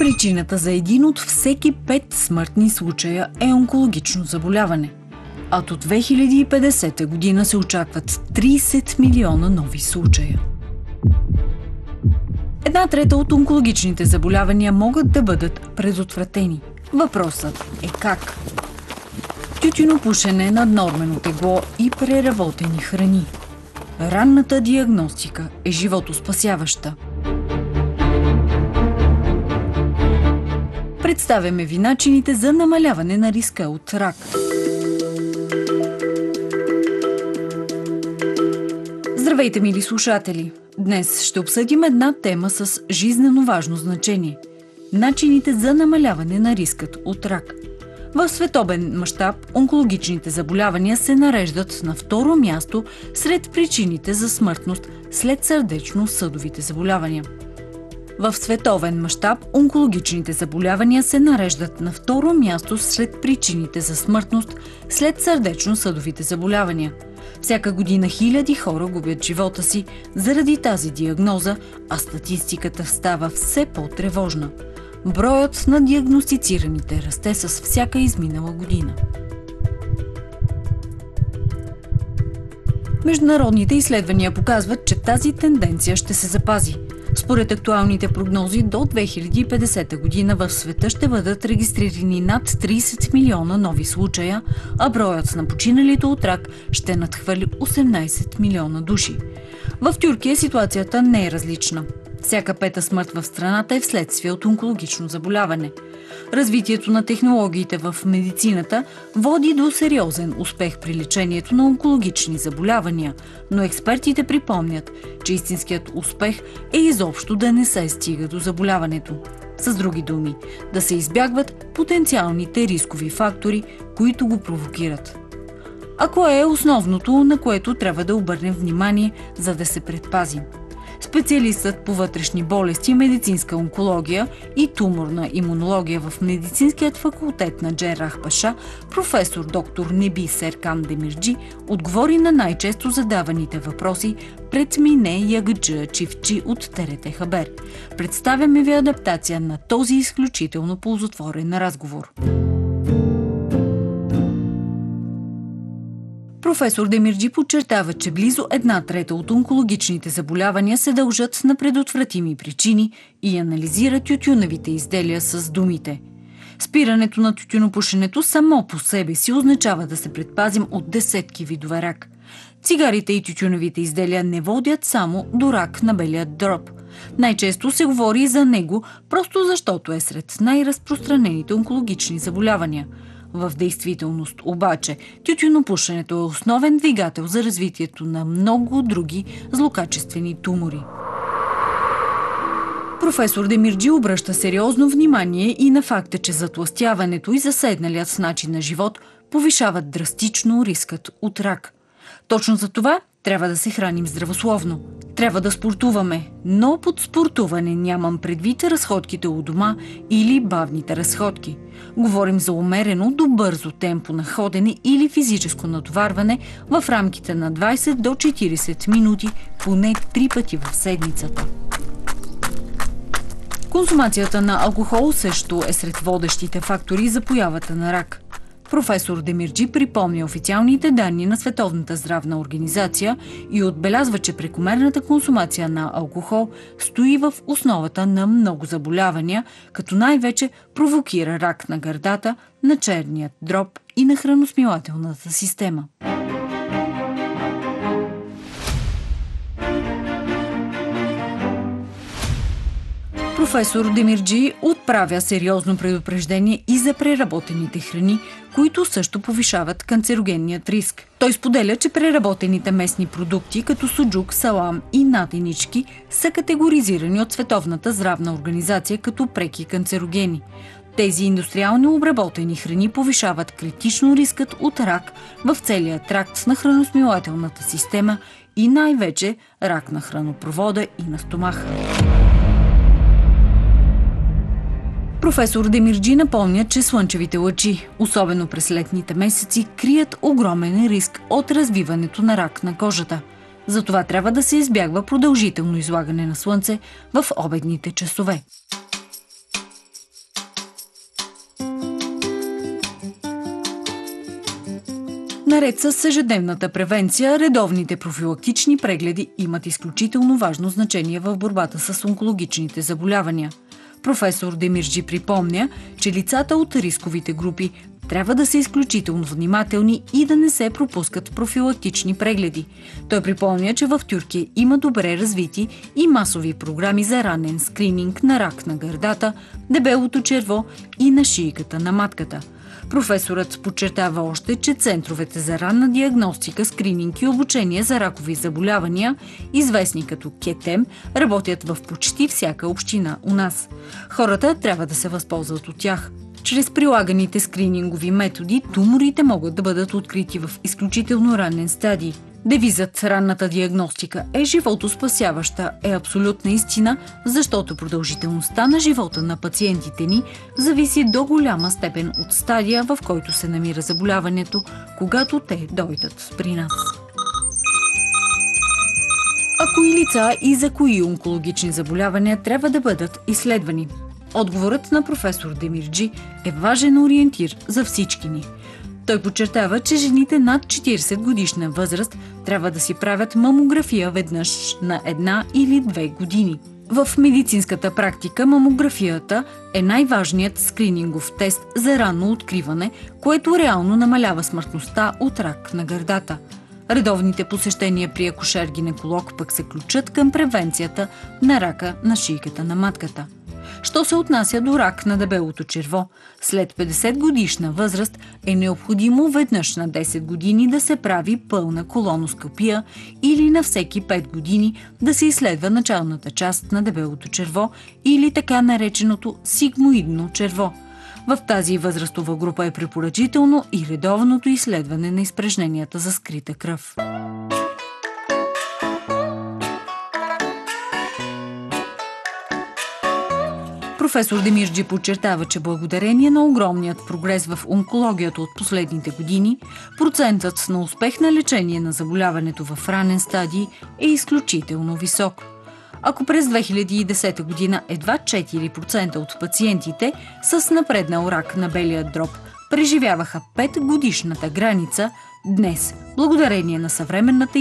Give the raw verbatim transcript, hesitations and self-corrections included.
Причината за един от всеки пет смъртни случая е онкологично заболяване. А до две хиляди и петдесета година се очакват трийсет милиона нови случая. Една трета от онкологичните заболявания могат да бъдат предотвратени. Въпросът е как? Тютюнопушене, наднормено тегло и преработени храни. Ранната диагностика е животоспасяваща. Представяме ви начините за намаляване на риска от рак. Здравейте, мили слушатели! Днес ще обсъдим една тема с жизнено важно значение – начините за намаляване на рискът от рак. В световен мащаб онкологичните заболявания се нареждат на второ място сред причините за смъртност след сърдечно-съдовите заболявания. В световен мащаб онкологичните заболявания се нареждат на второ място сред причините за смъртност след сърдечно-съдовите заболявания. Всяка година хиляди хора губят живота си заради тази диагноза, а статистиката става все по-тревожна. Броят на диагностицираните расте с всяка изминала година. Международните изследвания показват, че тази тенденция ще се запази. Според актуалните прогнози, до две хиляди и петдесета година в света ще бъдат регистрирани над трийсет милиона нови случая, а броят на починалите от рак ще надхвърли осемнайсет милиона души. В Тюркия ситуацията не е различна. Всяка пета смърт в страната е вследствие от онкологично заболяване. Развитието на технологиите в медицината води до сериозен успех при лечението на онкологични заболявания, но експертите припомнят, че истинският успех е изобщо да не се стига до заболяването. С други думи, да се избягват потенциалните рискови фактори, които го провокират. А кое е основното, на което трябва да обърнем внимание, за да се предпазим? Специалистът по вътрешни болести, медицинска онкология и туморна имунология в медицинският факултет на Джеррах Паша, професор доктор Неби Серкан Демирджи, отговори на най-често задаваните въпроси пред Мине Ягджа Чифчи от Т Р Т Хабер. Представяме ви адаптация на този изключително ползотворен разговор. Професор Демирджи подчертава, че близо една трета от онкологичните заболявания се дължат на предотвратими причини и анализира тютюневите изделия с думите: спирането на тютюнопушенето само по себе си означава да се предпазим от десетки видове рак. Цигарите и тютюневите изделия не водят само до рак на белия дроб. Най-често се говори за него, просто защото е сред най-разпространените онкологични заболявания. В действителност обаче тютюнопушенето е основен двигател за развитието на много други злокачествени тумори. Професор Демирджи обръща сериозно внимание и на факта, че затлъстяването и заседналият начин на живот повишават драстично рискът от рак. Точно за това трябва да се храним здравословно. Трябва да спортуваме, но под спортуване нямам предвид разходките у дома или бавните разходки. Говорим за умерено до бързо темпо на ходене или физическо натоварване в рамките на двайсет до четирийсет минути, поне три пъти в седмицата. Консумацията на алкохол също е сред водещите фактори за появата на рак. Професор Демирджи припомня официалните данни на Световната здравна организация и отбелязва, че прекомерната консумация на алкохол стои в основата на много заболявания, като най-вече провокира рак на гърдата, на черният дроб и на храносмилателната система. Професор Демирджи отправя сериозно предупреждение и за преработените храни, които също повишават канцерогенният риск. Той споделя, че преработените местни продукти, като суджук, салам и наденички, са категоризирани от Световната здравна организация като преки канцерогени. Тези индустриално обработени храни повишават критично рискът от рак в целия тракт на храносмилателната система и най-вече рак на хранопровода и на стомаха. Професор Демирджи напомня, че слънчевите лъчи, особено през летните месеци, крият огромен риск от развиването на рак на кожата. Затова трябва да се избягва продължително излагане на слънце в обедните часове. Наред с ежедневната превенция, редовните профилактични прегледи имат изключително важно значение в борбата с онкологичните заболявания. Професор Демирджи припомня, че лицата от рисковите групи трябва да са изключително внимателни и да не се пропускат профилактични прегледи. Той припомня, че в Тюркия има добре развити и масови програми за ранен скрининг на рак на гърдата, дебелото черво и на шийката на матката. Професорът подчертава още, че центровете за ранна диагностика, скрининг и обучение за ракови заболявания, известни като КЕТЕМ, работят в почти всяка община у нас. Хората трябва да се възползват от тях. Чрез прилаганите скринингови методи туморите могат да бъдат открити в изключително ранен стадий. Девизът «Ранната диагностика е животоспасяваща» е абсолютна истина, защото продължителността на живота на пациентите ни зависи до голяма степен от стадия, в който се намира заболяването, когато те дойдат при нас. А кои лица и за кои онкологични заболявания трябва да бъдат изследвани? Отговорът на професор Демирджи е важен ориентир за всички ни. Той подчертава, че жените над четиридесет годишна възраст трябва да си правят мамография веднъж на една или две години. В медицинската практика мамографията е най-важният скринингов тест за ранно откриване, което реално намалява смъртността от рак на гърдата. Редовните посещения при акушер-гинеколог пък се ключат към превенцията на рака на шийката на матката. Що се отнася до рак на дебелото черво, след петдесет годишна възраст е необходимо веднъж на десет години да се прави пълна колоноскопия или на всеки пет години да се изследва началната част на дебелото черво или така нареченото сигмоидно черво. В тази възрастова група е препоръчително и редовното изследване на изпражненията за скрита кръв. Професор Демирджи подчертава, че благодарение на огромният прогрес в онкологията от последните години, процентът на успех на лечение на заболяването в ранен стадий е изключително висок. Ако през две хиляди и десета година едва четири процента от пациентите с напреднал рак на белия дроб преживяваха пет годишната граница, днес, благодарение на съвременната